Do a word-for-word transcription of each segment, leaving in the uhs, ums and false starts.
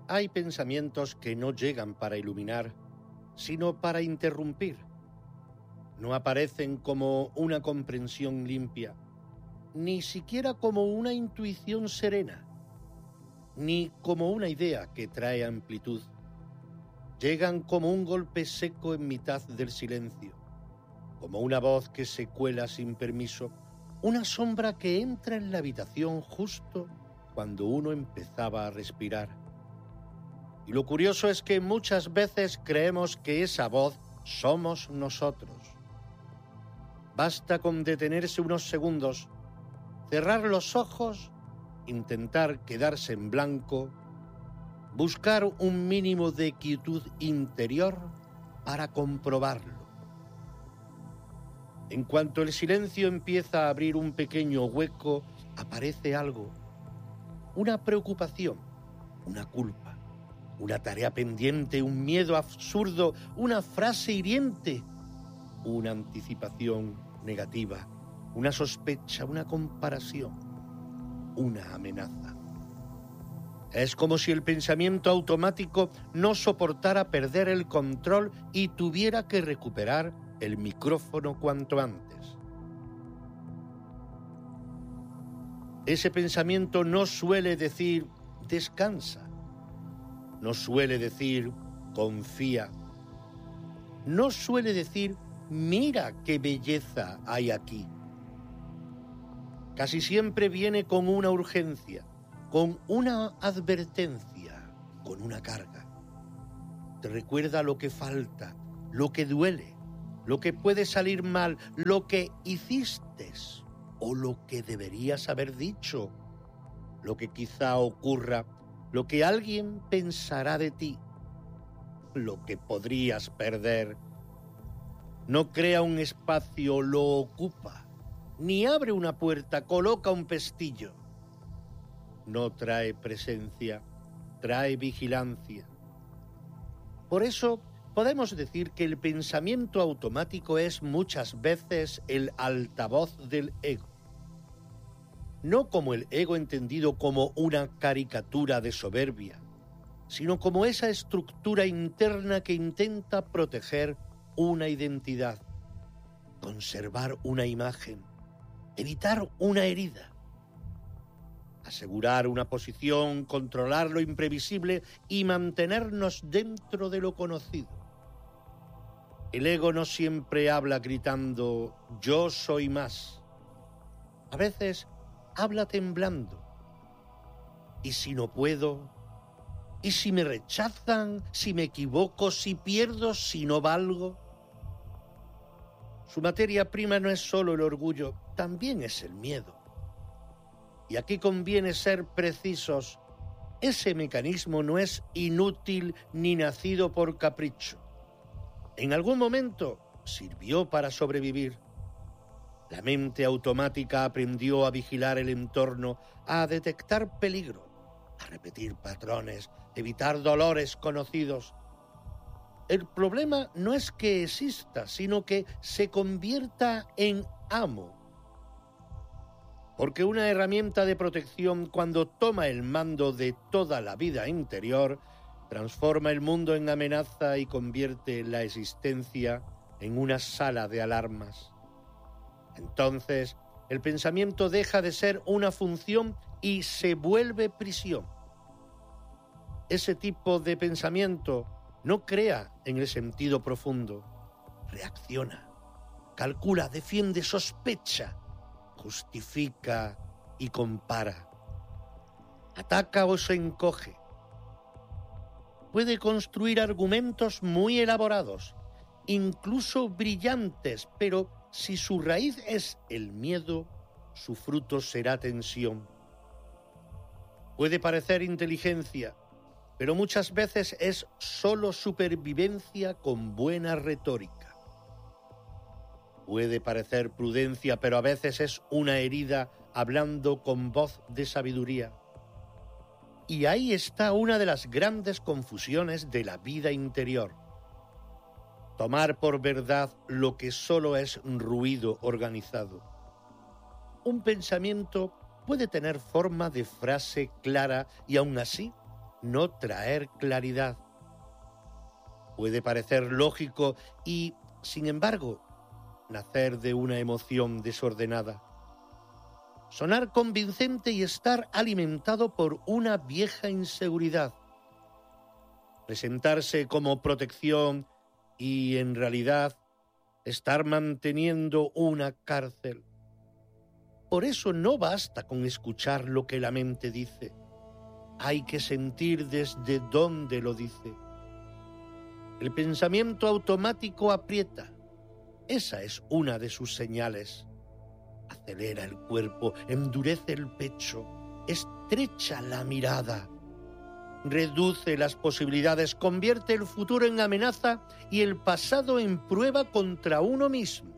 Hay pensamientos que no llegan para iluminar, sino para interrumpir. No aparecen como una comprensión limpia, ni siquiera como una intuición serena, ni como una idea que trae amplitud. Llegan como un golpe seco en mitad del silencio, como una voz que se cuela sin permiso, una sombra que entra en la habitación justo cuando uno empezaba a respirar. Y lo curioso es que muchas veces creemos que esa voz somos nosotros. Basta con detenerse unos segundos, cerrar los ojos, intentar quedarse en blanco, buscar un mínimo de quietud interior para comprobarlo. En cuanto el silencio empieza a abrir un pequeño hueco, aparece algo, una preocupación, una culpa, una tarea pendiente, un miedo absurdo, una frase hiriente, una anticipación negativa, una sospecha, una comparación, una amenaza. Es como si el pensamiento automático no soportara perder el control y tuviera que recuperar el micrófono cuanto antes. Ese pensamiento no suele decir descansa, no suele decir confía, no suele decir mira qué belleza hay aquí. Casi siempre viene con una urgencia, con una advertencia, con una carga. Te recuerda lo que falta, lo que duele, lo que puede salir mal, lo que hiciste o lo que deberías haber dicho, lo que quizá ocurra, lo que alguien pensará de ti, lo que podrías perder. No crea un espacio, lo ocupa, ni abre una puerta, coloca un pestillo. No trae presencia, trae vigilancia. Por eso podemos decir que el pensamiento automático es muchas veces el altavoz del ego. No como el ego entendido como una caricatura de soberbia, sino como esa estructura interna que intenta proteger una identidad, conservar una imagen, evitar una herida, asegurar una posición, controlar lo imprevisible y mantenernos dentro de lo conocido. El ego no siempre habla gritando «yo soy más». A veces habla temblando. ¿Y si no puedo? ¿Y si me rechazan? ¿Si me equivoco? ¿Si pierdo? ¿Si no valgo? Su materia prima no es solo el orgullo, también es el miedo. Y aquí conviene ser precisos. Ese mecanismo no es inútil ni nacido por capricho. En algún momento sirvió para sobrevivir. La mente automática aprendió a vigilar el entorno, a detectar peligro, a repetir patrones, evitar dolores conocidos. El problema no es que exista, sino que se convierta en amo. Porque una herramienta de protección, cuando toma el mando de toda la vida interior, transforma el mundo en amenaza y convierte la existencia en una sala de alarmas. Entonces, el pensamiento deja de ser una función y se vuelve prisión. Ese tipo de pensamiento no crea en el sentido profundo, reacciona, calcula, defiende, sospecha, justifica y compara. Ataca o se encoge. Puede construir argumentos muy elaborados, incluso brillantes, pero si su raíz es el miedo, su fruto será tensión. Puede parecer inteligencia, pero muchas veces es solo supervivencia con buena retórica. Puede parecer prudencia, pero a veces es una herida hablando con voz de sabiduría. Y ahí está una de las grandes confusiones de la vida interior. Tomar por verdad lo que solo es ruido organizado. Un pensamiento puede tener forma de frase clara y aún así no traer claridad. Puede parecer lógico y, sin embargo, nacer de una emoción desordenada. Sonar convincente y estar alimentado por una vieja inseguridad. Presentarse como protección y, en realidad, estar manteniendo una cárcel. Por eso no basta con escuchar lo que la mente dice. Hay que sentir desde dónde lo dice. El pensamiento automático aprieta. Esa es una de sus señales. Acelera el cuerpo, endurece el pecho, estrecha la mirada, reduce las posibilidades, convierte el futuro en amenaza y el pasado en prueba contra uno mismo.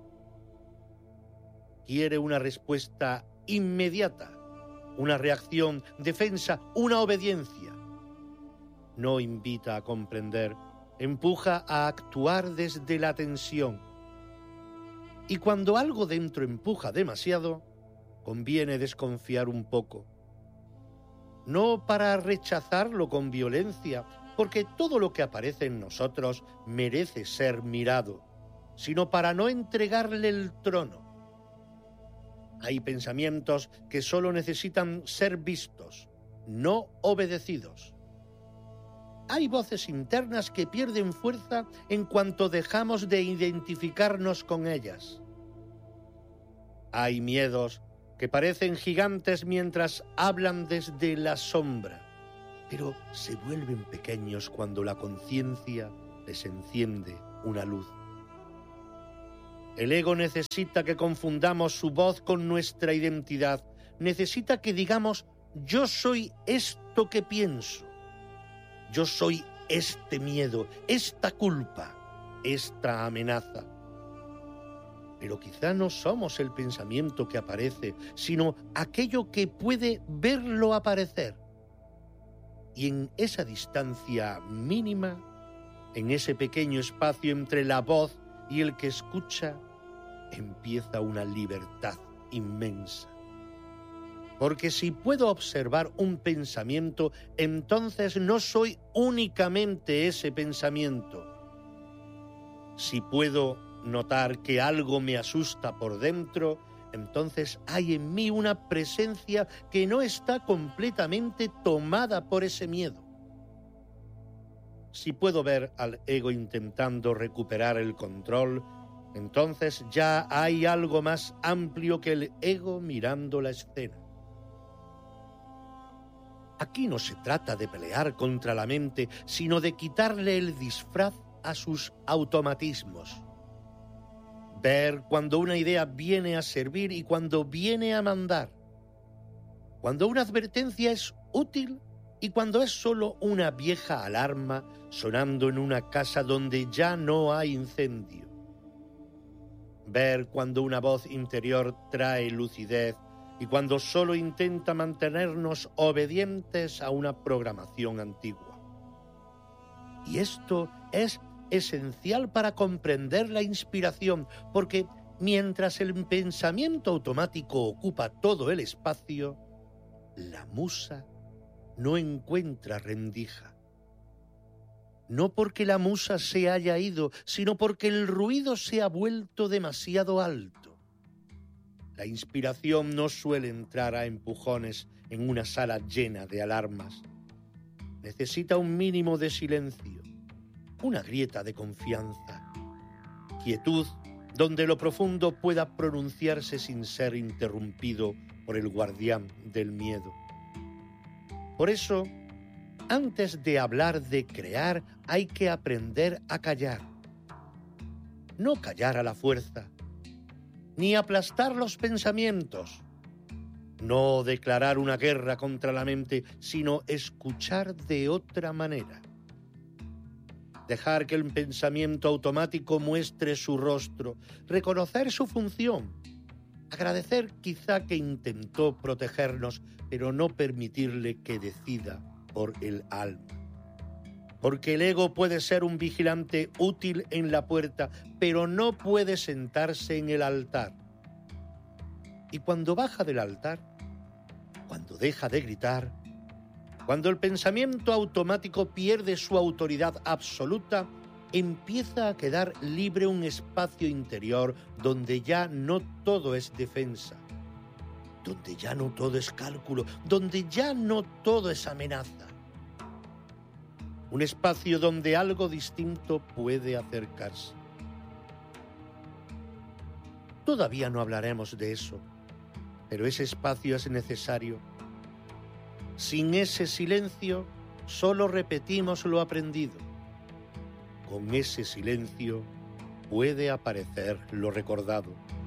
Quiere una respuesta inmediata, una reacción, defensa, una obediencia. No invita a comprender, empuja a actuar desde la tensión. Y cuando algo dentro empuja demasiado, conviene desconfiar un poco. No para rechazarlo con violencia, porque todo lo que aparece en nosotros merece ser mirado, sino para no entregarle el trono. Hay pensamientos que solo necesitan ser vistos, no obedecidos. Hay voces internas que pierden fuerza en cuanto dejamos de identificarnos con ellas. Hay miedos que parecen gigantes mientras hablan desde la sombra, pero se vuelven pequeños cuando la conciencia les enciende una luz. El ego necesita que confundamos su voz con nuestra identidad. Necesita que digamos, yo soy esto que pienso. Yo soy este miedo, esta culpa, esta amenaza. Pero quizá no somos el pensamiento que aparece, sino aquello que puede verlo aparecer. Y en esa distancia mínima, en ese pequeño espacio entre la voz y el que escucha, empieza una libertad inmensa. Porque si puedo observar un pensamiento, entonces no soy únicamente ese pensamiento. Si puedo notar que algo me asusta por dentro, entonces hay en mí una presencia que no está completamente tomada por ese miedo. Si puedo ver al ego intentando recuperar el control, entonces ya hay algo más amplio que el ego mirando la escena. Aquí no se trata de pelear contra la mente, sino de quitarle el disfraz a sus automatismos. Ver cuando una idea viene a servir y cuando viene a mandar. Cuando una advertencia es útil y cuando es solo una vieja alarma sonando en una casa donde ya no hay incendio. Ver cuando una voz interior trae lucidez y cuando solo intenta mantenernos obedientes a una programación antigua. Y esto es esencial para comprender la inspiración, porque mientras el pensamiento automático ocupa todo el espacio, la musa no encuentra rendija. No porque la musa se haya ido, sino porque el ruido se ha vuelto demasiado alto. La inspiración no suele entrar a empujones en una sala llena de alarmas. Necesita un mínimo de silencio, una grieta de confianza, quietud donde lo profundo pueda pronunciarse sin ser interrumpido por el guardián del miedo. Por eso, antes de hablar de crear, hay que aprender a callar. No callar a la fuerza, ni aplastar los pensamientos. No declarar una guerra contra la mente, sino escuchar de otra manera. Dejar que el pensamiento automático muestre su rostro, reconocer su función, agradecer quizá que intentó protegernos, pero no permitirle que decida por el alma. Porque el ego puede ser un vigilante útil en la puerta, pero no puede sentarse en el altar. Y cuando baja del altar, cuando deja de gritar, Cuando el pensamiento automático pierde su autoridad absoluta, empieza a quedar libre un espacio interior donde ya no todo es defensa, donde ya no todo es cálculo, donde ya no todo es amenaza. Un espacio donde algo distinto puede acercarse. Todavía no hablaremos de eso, pero ese espacio es necesario. Sin ese silencio, solo repetimos lo aprendido. Con ese silencio puede aparecer lo recordado.